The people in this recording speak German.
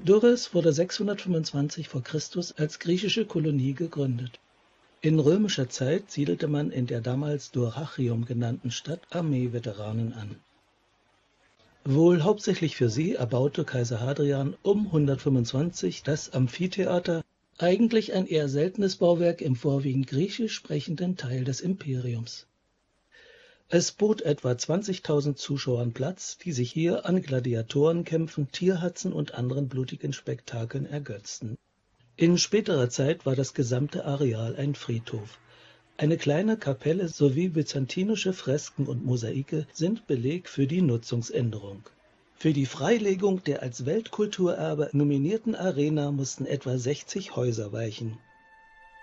Durrës wurde 625 v. Chr. als griechische Kolonie gegründet. In römischer Zeit siedelte man in der damals Dyrrhachium genannten Stadt Armeeveteranen an. Wohl hauptsächlich für sie erbaute Kaiser Hadrian um 125 das Amphitheater, eigentlich ein eher seltenes Bauwerk im vorwiegend griechisch sprechenden Teil des Imperiums. Es bot etwa 20.000 Zuschauern Platz, die sich hier an Gladiatorenkämpfen, Tierhetzen und anderen blutigen Spektakeln ergötzten. In späterer Zeit war das gesamte Areal ein Friedhof. Eine kleine Kapelle sowie byzantinische Fresken und Mosaike sind Beleg für die Nutzungsänderung. Für die Freilegung der als Weltkulturerbe nominierten Arena mussten etwa 60 Häuser weichen